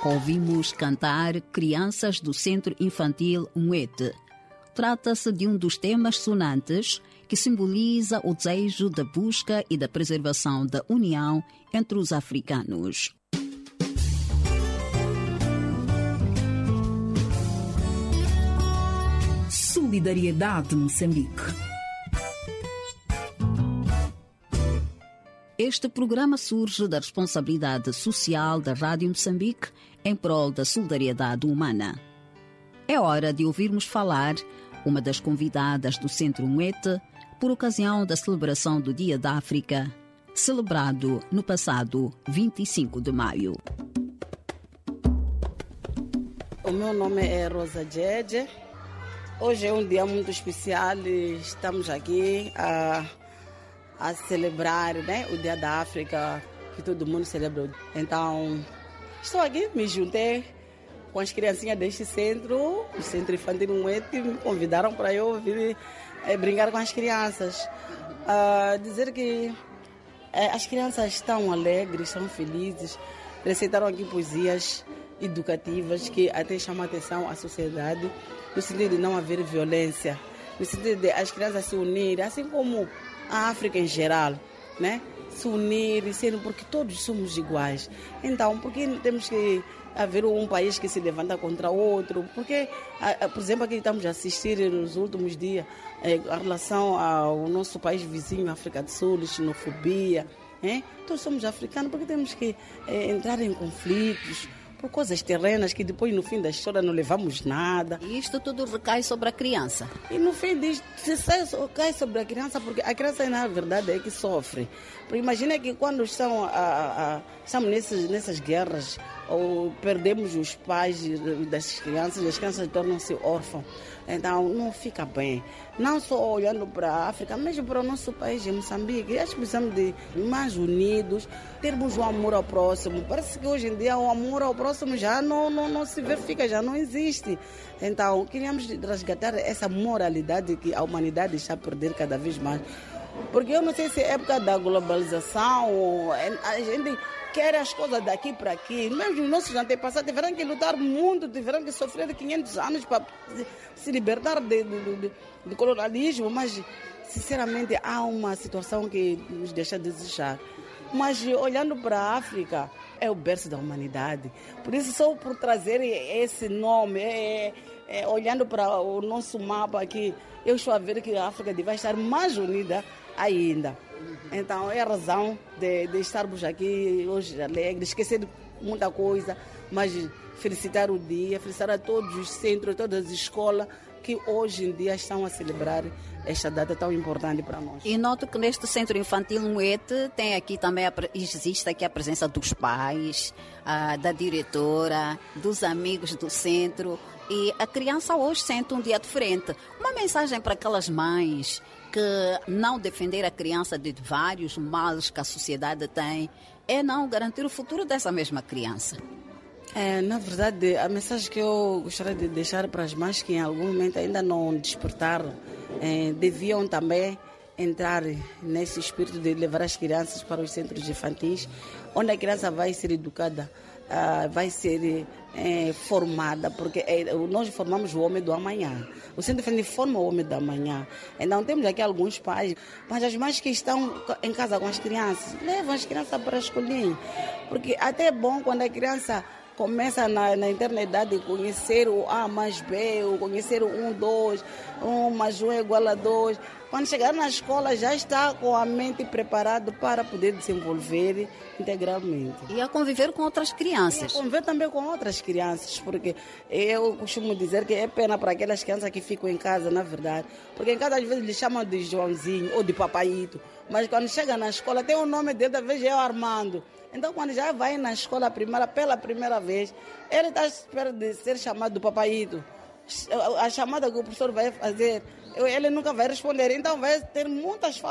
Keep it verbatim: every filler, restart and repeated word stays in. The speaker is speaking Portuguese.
Ouvimos cantar Crianças do Centro Infantil Mwete. Trata-se de um dos temas sonantes que simboliza o desejo da busca e da preservação da união entre os africanos. Solidariedade Moçambique. Este programa surge da responsabilidade social da Rádio Moçambique em prol da solidariedade humana. É hora de ouvirmos falar uma das convidadas do Centro Mwete por ocasião da celebração do Dia da África, celebrado no passado vinte e cinco de maio. O meu nome é Rosa Djeje. Hoje é um dia muito especial e estamos aqui a, a celebrar, né, o Dia da África, que todo mundo celebra. Então, estou aqui, me juntei com as criancinhas deste centro, o Centro Infantil Mwete, me convidaram para eu vir é, brincar com as crianças. Uh, dizer que é, as crianças estão alegres, estão felizes, recitaram aqui poesias educativas que até chamam a atenção à sociedade, no sentido de não haver violência, no sentido de as crianças se unirem, assim como a África em geral, né? Se unirem, porque todos somos iguais. Então, por que temos que haver um país que se levanta contra outro? Porque, por exemplo, aqui estamos a assistir nos últimos dias em relação ao nosso país vizinho, África do Sul, xenofobia. Né? Todos somos africanos, porque temos que é, entrar em conflitos por coisas terrenas que depois no fim da história não levamos nada. E isto tudo recai sobre a criança. E no fim disto, recai sobre a criança, porque a criança na verdade é que sofre. Porque imagina que quando estão a, a, estamos nessas, nessas guerras, ou perdemos os pais das crianças, as crianças tornam-se órfãos. Então não fica bem. Não só olhando para a África, mas para o nosso país, em Moçambique. Acho que precisamos de mais unidos, termos um amor ao próximo. Parece que hoje em dia o amor ao próximo já não, não, não se verifica, já não existe. Então queríamos resgatar essa moralidade que a humanidade está a perder cada vez mais. Porque eu não sei se é época da globalização, a gente quer as coisas daqui para aqui. Mesmo os nossos antepassados tiveram que lutar muito, tiveram que sofrer quinhentos anos para se libertar de, de, de, de colonialismo, mas sinceramente há uma situação que nos deixa a desejar. Mas olhando para a África, é o berço da humanidade. Por isso, só por trazer esse nome, é, é, olhando para o nosso mapa aqui, eu estou a ver que a África vai estar mais unida ainda. Então é a razão de, de estarmos aqui hoje alegres, esquecer de muita coisa, mas felicitar o dia, felicitar a todos os centros, todas as escolas que hoje em dia estão a celebrar esta data tão importante para nós. E noto que neste Centro Infantil Mwete tem aqui também, a, existe aqui a presença dos pais, a, da diretora, dos amigos do centro, e a criança hoje sente um dia diferente. Uma mensagem para aquelas mães que não defender a criança de vários males que a sociedade tem é não garantir o futuro dessa mesma criança. É, na verdade, a mensagem que eu gostaria de deixar para as mães que em algum momento ainda não despertaram, é, deviam também entrar nesse espírito de levar as crianças para os centros infantis, onde a criança vai ser educada, uh, vai ser é, formada, porque é, nós formamos o homem do amanhã. O centro infantil forma o homem do amanhã. Então temos aqui alguns pais, mas as mães que estão em casa com as crianças, levam as crianças para a escolinha, porque até é bom quando a criança começa na, na internet a conhecer o A mais B, ou conhecer o um, dois, um mais um é igual a dois. Quando chegar na escola já está com a mente preparada para poder desenvolver integralmente. E a conviver com outras crianças. E a conviver também com outras crianças, porque eu costumo dizer que é pena para aquelas crianças que ficam em casa, na verdade. Porque em casa às vezes eles chamam de Joãozinho ou de Papaito, mas quando chega na escola tem o nome dele, às vezes é o Armando. Então, quando já vai na escola primeira, pela primeira vez, ele está à espera de ser chamado de Papaito. A chamada que o professor vai fazer, ele nunca vai responder. Então, vai ter muitas falas.